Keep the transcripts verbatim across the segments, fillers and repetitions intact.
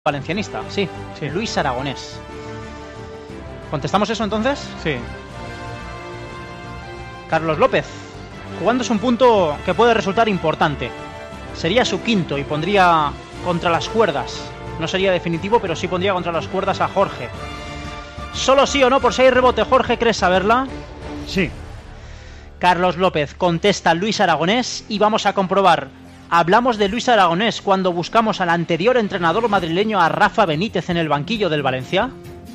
Valencianista, sí, sí. Luis Aragonés. ¿Contestamos eso entonces? Sí. Carlos López, jugándose un punto que puede resultar importante. Sería su quinto y pondría contra las cuerdas. No sería definitivo, pero sí pondría contra las cuerdas a Jorge. Solo sí o no por si hay rebote. Jorge, ¿crees saberla? Sí. Carlos López contesta Luis Aragonés y vamos a comprobar. ¿Hablamos de Luis Aragonés cuando buscamos al anterior entrenador madrileño, a Rafa Benítez, en el banquillo del Valencia?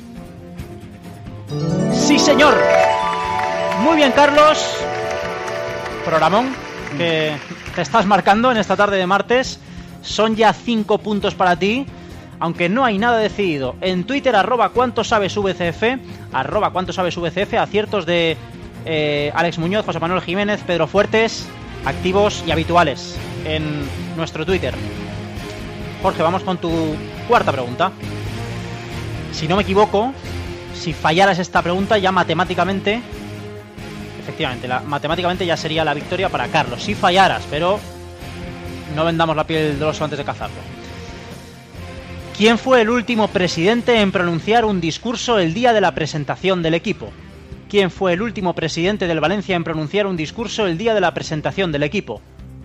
¡Sí, señor! Muy bien, Carlos. Programón que te estás marcando en esta tarde de martes. Son ya cinco puntos para ti, aunque no hay nada decidido. En Twitter, arroba cuánto sabes V C F, arroba cuánto sabes V C F, aciertos de eh, Alex Muñoz, José Manuel Jiménez, Pedro Fuertes, activos y habituales en nuestro Twitter. Jorge, vamos con tu cuarta pregunta. Si no me equivoco, si fallaras esta pregunta, ya matemáticamente, efectivamente, la, matemáticamente ya sería la victoria para Carlos. Si fallaras, pero no vendamos la piel del oso antes de cazarlo. ¿Quién fue el último presidente en pronunciar un discurso el día de la presentación del equipo? ¿Quién fue el último presidente del Valencia en pronunciar un discurso el día de la presentación del equipo?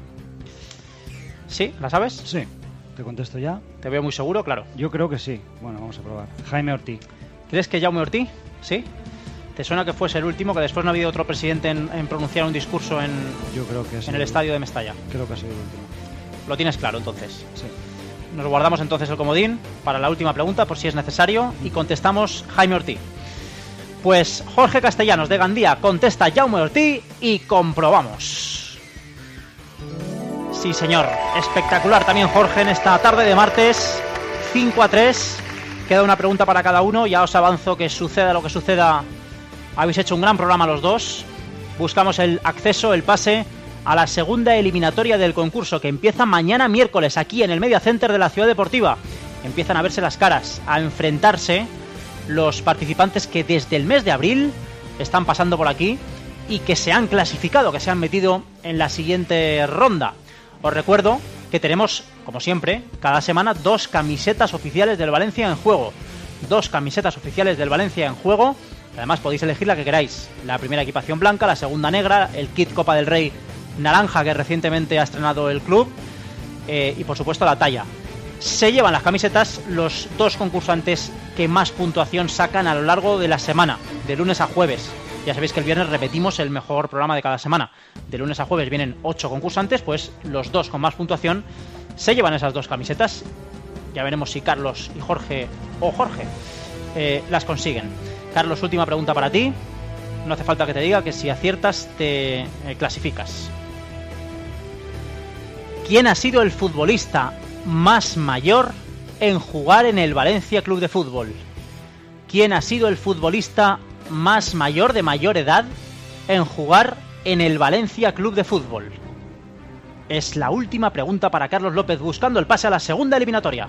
¿Sí? ¿La sabes? Sí. ¿Te contesto ya? Te veo muy seguro, claro. Yo creo que sí. Bueno, vamos a probar. Jaime Ortiz. ¿Crees que Jaume Ortiz? ¿Sí? ¿Te suena que fuese el último, que después no ha habido otro presidente en, en pronunciar un discurso en, Yo creo que sí, en el estadio de Mestalla? Creo que ha sido el último. ¿Lo tienes claro, entonces? Sí. Nos guardamos entonces el comodín para la última pregunta, por si es necesario, y contestamos Jaime Ortiz. Pues Jorge Castellanos, de Gandía, contesta Jaume Ortiz y comprobamos. Sí, señor. Espectacular también Jorge en esta tarde de martes. cinco a tres. Queda una pregunta para cada uno. Ya os avanzo que suceda lo que suceda. Habéis hecho un gran programa los dos. Buscamos el acceso, el pase a la segunda eliminatoria del concurso, que empieza mañana miércoles aquí en el Media Center de la Ciudad Deportiva. Empiezan a verse las caras, a enfrentarse los participantes que desde el mes de abril están pasando por aquí y que se han clasificado, que se han metido en la siguiente ronda. Os recuerdo que tenemos, como siempre, cada semana dos camisetas oficiales del Valencia en juego. Dos camisetas oficiales del Valencia en juego. Además podéis elegir la que queráis. La primera equipación blanca, la segunda negra, el kit Copa del Rey naranja que recientemente ha estrenado el club, eh, y por supuesto la talla. Se llevan las camisetas los dos concursantes que más puntuación sacan a lo largo de la semana, de lunes a jueves. Ya sabéis que el viernes repetimos el mejor programa de cada semana. De lunes a jueves vienen ocho concursantes, pues los dos con más puntuación se llevan esas dos camisetas. Ya veremos si Carlos y Jorge, o Jorge, eh, las consiguen. Carlos, última pregunta para ti. No hace falta que te diga que si aciertas te eh, clasificas. ¿Quién ha sido el futbolista más mayor en jugar en el Valencia Club de Fútbol? ¿Quién ha sido el futbolista más mayor, de mayor edad, en jugar en el Valencia Club de Fútbol? Es la última pregunta para Carlos López, buscando el pase a la segunda eliminatoria.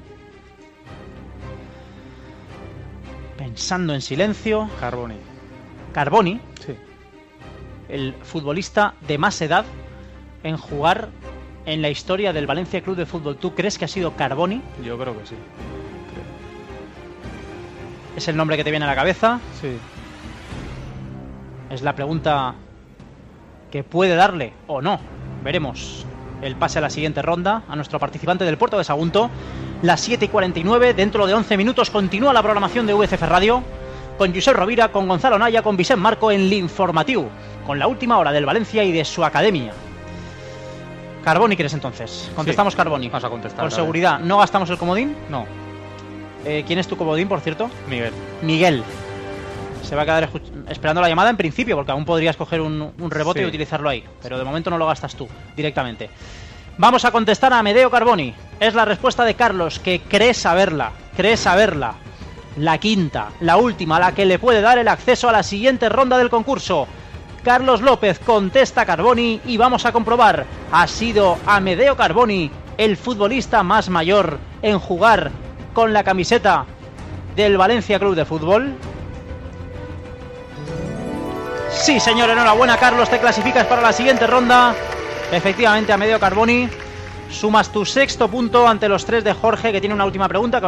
Pensando en silencio. Carboni. Carboni. Sí. El futbolista de más edad en jugar en la historia del Valencia Club de Fútbol. ¿Tú crees que ha sido Carboni? Yo creo que sí. Creo. ¿Es el nombre que te viene a la cabeza? Sí. Es la pregunta que puede darle o no. Veremos el pase a la siguiente ronda a nuestro participante del Puerto de Sagunto. Las siete y cuarenta y nueve, dentro de once minutos continúa la programación de U C F Radio con Josep Rovira, con Gonzalo Naya, con Vicent Marco en l'Informatiu, con la última hora del Valencia y de su academia. Carboni, ¿quieres entonces? Contestamos sí. Carboni. Vamos a contestar. Con seguridad. ¿No gastamos el comodín? No. Eh, ¿Quién es tu comodín, por cierto? Miguel. Miguel. Se va a quedar esperando la llamada en principio, porque aún podrías coger un, un rebote sí. y utilizarlo ahí. Pero de momento no lo gastas tú, directamente. Vamos a contestar a Amedeo Carboni. Es la respuesta de Carlos, que cree saberla. Cree saberla. La quinta, la última, la que le puede dar el acceso a la siguiente ronda del concurso. Carlos López contesta Carboni y vamos a comprobar. ¿Ha sido Amedeo Carboni el futbolista más mayor en jugar con la camiseta del Valencia Club de Fútbol? Sí, señor, enhorabuena, Carlos, te clasificas para la siguiente ronda. Efectivamente, Amedeo Carboni Sumas tu sexto punto ante los tres de Jorge, que tiene una última pregunta.